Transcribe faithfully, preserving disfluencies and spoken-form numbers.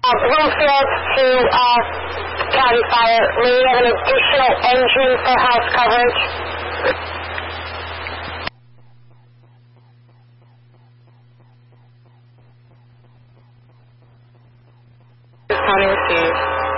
Uh, Bloomfield to uh, County Fire. May we have an additional engine for house coverage?